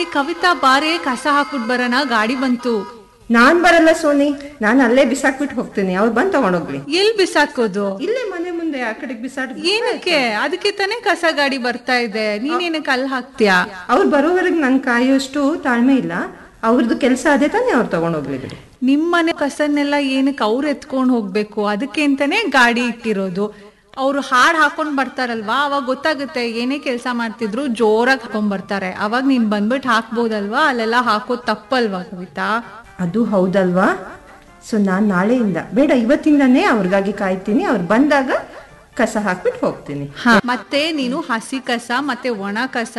ಕವಿತಾ ಬಾರೆ ಕಸ ಹಾಕ್ಬಿಟ್ ಬರೋಣ, ಗಾಡಿ ಬಂತು. ನಾನ್ ಬರಲ್ಲ ಸೋನಿ, ನಾನು ಅಲ್ಲೇ ಬಿಸಾಕ್ಬಿಟ್ಟು ಹೋಗ್ತೀನಿ, ಅವ್ರು ಬಂದ್ ತಗೊಂಡೋಗ್ಲಿ. ಎಲ್ ಬಿಸಾಕೋದು? ಇಲ್ಲೇ ಮನೆ ಮುಂದೆ ಆ ಕಡೆಗೆ ಬಿಸಾಡ್. ಏನಕ್ಕೆ? ಅದಕ್ಕೆ ತಾನೇ ಕಸ ಗಾಡಿ ಬರ್ತಾ ಇದೆ, ನೀನೇನಕ್ಕೆ ಅಲ್ಲಿ ಹಾಕ್ತೀಯಾ? ಅವ್ರು ಬರೋವರೆಗೆ ನನ್ ಕಾಯೋಷ್ಟು ತಾಳ್ಮೆ ಇಲ್ಲ. ಅವ್ರದ್ದು ಕೆಲಸ ಅದೇ ತಾನೇ, ಅವ್ರು ತಗೊಂಡೋಗ್ಲಿ ಬಿಡಿ. ನಿಮ್ಮನೆ ಕಸನ್ನೆಲ್ಲ ಏನಕ್ಕೆ ಅವ್ರು ಎತ್ಕೊಂಡ್ ಹೋಗ್ಬೇಕು? ಅದಕ್ಕೆ ಅಂತಾನೆ ಗಾಡಿ ಇಟ್ಟಿರೋದು. ಅವ್ರು ಹಾಡ್ ಹಾಕೊಂಡ್ ಬರ್ತಾರಲ್ವಾ, ಅವಾಗ ಗೊತ್ತಾಗುತ್ತೆ ಏನೇ ಕೆಲಸ ಮಾಡ್ತಿದ್ರು ಜೋರಾಗಿ ಹಾಕೊಂಡ್ ಬರ್ತಾರೆ. ಅವಾಗ ನೀನ್ ಬಂದ್ಬಿಟ್ಟು ಹಾಕ್ಬೋದಲ್ವಾ? ಅಲ್ಲೆಲ್ಲ ಹಾಕೋದ್ ತಪ್ಪಲ್ವಾ ಕವಿತಾ? ಅದು ಹೌದಲ್ವಾ? ಸೊ ನಾನ್ ನಾಳೆಯಿಂದ ಬೇಡ, ಇವತ್ತಿಂದಾನೇ ಅವ್ರಿಗಾಗಿ ಕಾಯ್ತೀನಿ. ಅವ್ರು ಬಂದಾಗ ಕಸ ಹಾಕ್ಬಿಟ್ಟು ಹೋಗ್ತೀನಿ. ಮತ್ತೆ ನೀನು ಹಸಿ ಕಸ ಮತ್ತೆ ಒಣ ಕಸ